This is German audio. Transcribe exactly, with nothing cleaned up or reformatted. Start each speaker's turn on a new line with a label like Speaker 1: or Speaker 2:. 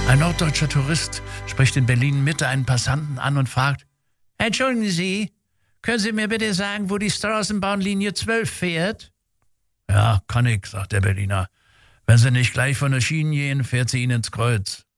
Speaker 1: Ein norddeutscher Tourist spricht in Berlin-Mitte einen Passanten an und fragt: Entschuldigen Sie, können Sie mir bitte sagen, wo die Straßenbahnlinie zwölf fährt? Ja, kann ich, sagt der Berliner. Wenn Sie nicht gleich von der Schiene gehen, fährt sie Ihnen ins Kreuz.